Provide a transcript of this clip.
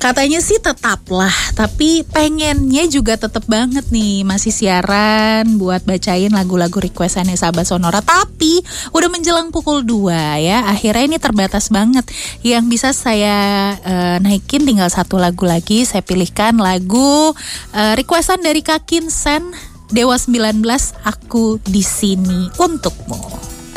Katanya sih tetaplah, tapi pengennya juga tetap banget nih masih siaran buat bacain lagu-lagu requestannya sahabat Sonora. Tapi udah menjelang pukul 2 ya, akhirnya ini terbatas banget. Yang bisa saya naikin tinggal satu lagu lagi. Saya pilihkan lagu requestan dari Kak Kinsen, Dewa 19, Aku di Sini Untukmu.